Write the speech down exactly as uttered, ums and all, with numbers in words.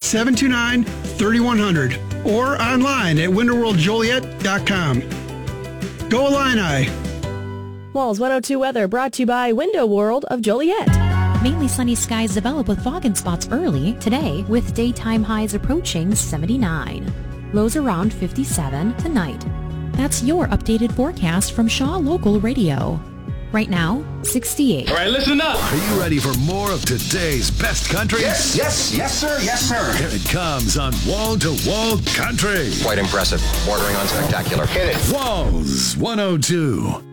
seven two nine, three one zero zero or online at window world joliet dot com. Go Illini! Walls one oh two weather brought to you by Window World of Joliet. Mainly sunny skies develop with fog and spots early today with daytime highs approaching seventy-nine. Lows around fifty-seven tonight. That's your updated forecast from Shaw Local Radio. Right now, sixty-eight. All right, listen up. Are you ready for more of today's best country? Yes, yes, yes, sir, yes, sir. Here it comes on Wall to Wall Country. Quite impressive, bordering on spectacular. Hit it. Walls one oh two.